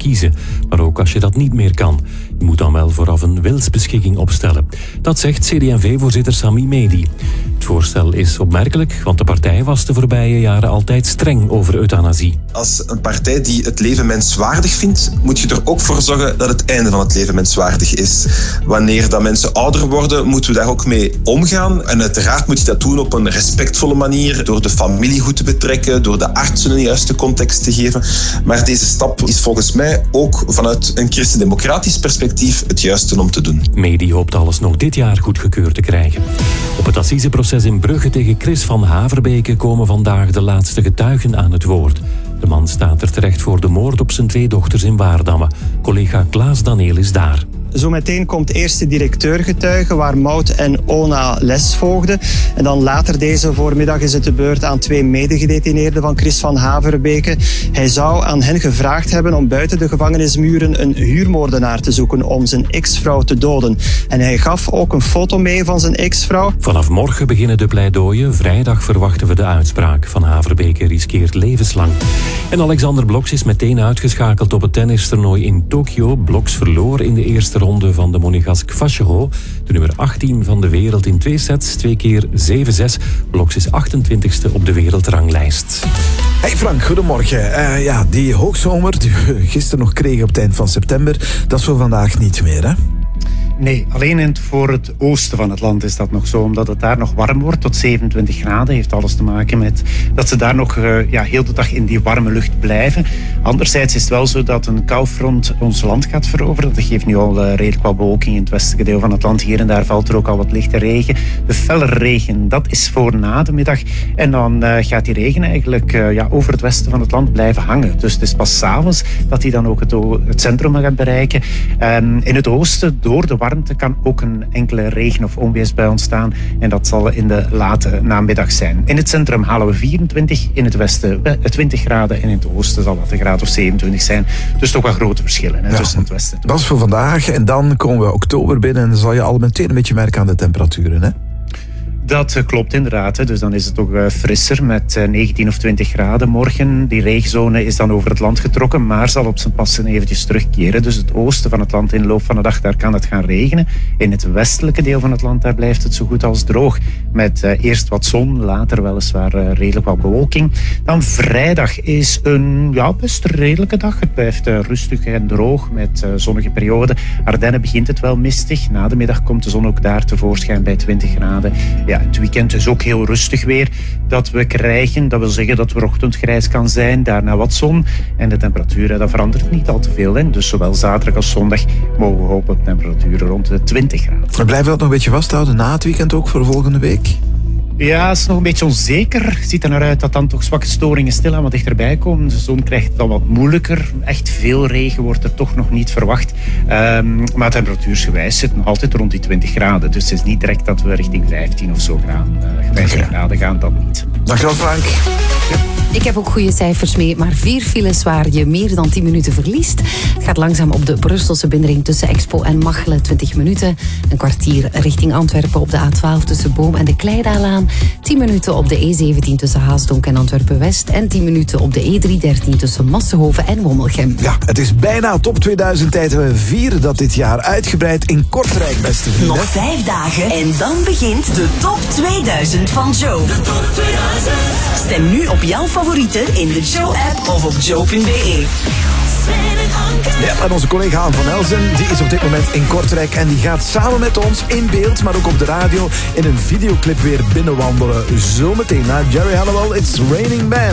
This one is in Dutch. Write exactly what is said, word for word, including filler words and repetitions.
kiezen. Maar ook als je dat niet meer kan. Je moet dan wel vooraf een wilsbeschikking opstellen. Dat zegt C D en V-voorzitter Sami Medi. Het voorstel is opmerkelijk, want de partij was de voorbije jaren altijd streng over euthanasie. Als een partij die het leven menswaardig vindt, moet je er ook voor zorgen dat het einde van het leven menswaardig is. Wanneer dat mensen ouder worden, moeten we daar ook mee omgaan. En uiteraard moet je dat doen op een respectvolle manier, door de familie goed te betrekken, door de artsen een juiste context te geven. Maar deze stap is volgens mij ook vanuit een christendemocratisch perspectief het juiste om te doen. Medi hoopt alles nog dit jaar goedgekeurd te krijgen. Op het assiseproces in Brugge tegen Chris van Haverbeke komen vandaag de laatste getuigen aan het woord. De man staat er terecht voor de moord op zijn twee dochters in Waardamme. Collega Klaas Daneel is daar. Zometeen komt eerst de directeur getuigen, waar Maud en Ona les volgden. En dan later deze voormiddag is het de beurt aan twee medegedetineerden van Chris van Haverbeke. Hij zou aan hen gevraagd hebben om buiten de gevangenismuren een huurmoordenaar te zoeken om zijn ex-vrouw te doden. En hij gaf ook een foto mee van zijn ex-vrouw. Vanaf morgen beginnen de pleidooien. Vrijdag verwachten we de uitspraak. Van Haverbeke riskeert levenslang. En Alexander Bloks is meteen uitgeschakeld op het tennistoernooi in Tokio. Bloks verloor in de eerste ronde van de Monegask Vacheron. De nummer achttien van de wereld in twee sets, twee keer zeven zes. Bloks is achtentwintigste op de wereldranglijst. Hey Frank, goedemorgen. Uh, ja, die hoogzomer die we gisteren nog kregen op het eind van september, dat is voor vandaag niet meer, hè? Nee, alleen in het, voor het oosten van het land is dat nog zo. Omdat het daar nog warm wordt, tot zevenentwintig graden. Heeft alles te maken met dat ze daar nog uh, ja, heel de dag in die warme lucht blijven. Anderzijds is het wel zo dat een koufront ons land gaat veroveren. Dat geeft nu al uh, redelijk wat bewolking in het westelijke deel van het land. Hier en daar valt er ook al wat lichte regen. De felle regen, dat is voor na de middag. En dan uh, gaat die regen eigenlijk uh, ja, over het westen van het land blijven hangen. Dus het is pas 's avonds dat hij dan ook het, het centrum gaat bereiken. Um, in het oosten, door de warmte, kan ook een enkele regen- of onweersbui ontstaan. En dat zal in de late namiddag zijn. In het centrum halen we vierentwintig, in het westen twintig graden en in het oosten zal dat een graad of zevenentwintig zijn. Dus toch wat grote verschillen hè, ja, tussen het westen. Dat is voor vandaag en dan komen we oktober binnen en dan zal je al meteen een beetje merken aan de temperaturen, hè? Dat klopt inderdaad. Dus dan is het toch frisser met negentien of twintig graden morgen. Die regenzone is dan over het land getrokken, maar zal op zijn passen eventjes terugkeren. Dus het oosten van het land in de loop van de dag, daar kan het gaan regenen. In het westelijke deel van het land, daar blijft het zo goed als droog. Met uh, eerst wat zon, later weliswaar uh, redelijk wat bewolking. Dan vrijdag is een ja, best redelijke dag. Het blijft uh, rustig en droog met uh, zonnige perioden. Ardennen begint het wel mistig. Na de middag komt de zon ook daar tevoorschijn bij twintig graden. Ja, het weekend is ook heel rustig weer dat we krijgen. Dat wil zeggen dat het ochtendgrijs kan zijn, daarna wat zon. En de temperatuur, dat verandert niet al te veel. Hè. Dus zowel zaterdag als zondag mogen we hopen op temperaturen rond de twintig graden. Maar blijven we dat nog een beetje vasthouden na het weekend ook voor volgende week? Ja, het is nog een beetje onzeker. Het ziet er naar uit dat dan toch zwakke storingen stilaan wat dichterbij komen. De zon krijgt het dan wat moeilijker. Echt veel regen wordt er toch nog niet verwacht. Um, maar temperatuursgewijs zit nog altijd rond die twintig graden. Dus het is niet direct dat we richting vijftien of zo gaan. Uh, vijftien okay. graden gaan, dat niet. Dankjewel Frank. Ja. Ik heb ook goede cijfers mee, maar vier files waar je meer dan tien minuten verliest. Het gaat langzaam op de Brusselse binnenring tussen Expo en Machelen, twintig minuten. Een kwartier richting Antwerpen op de A twaalf tussen Boom en de Kleidaalaan. tien minuten op de E zeventien tussen Haasdonk en Antwerpen-West. En tien minuten op de E driehonderddertien tussen Massenhoven en Wommelgem. Ja, het is bijna top tweeduizend tijd. We vieren dat dit jaar uitgebreid in Kortrijk, beste vrienden. Nog vijf dagen en dan begint de top tweeduizend van Joe. De top tweeduizend. Stem nu op jouw favorieten in de Joe-app of op joe punt b e. Ja, en onze collega Haan van Elzen, die is op dit moment in Kortrijk en die gaat samen met ons in beeld, maar ook op de radio, in een videoclip weer binnenwandelen. Zometeen naar Jerry Halliwell, It's Raining Man.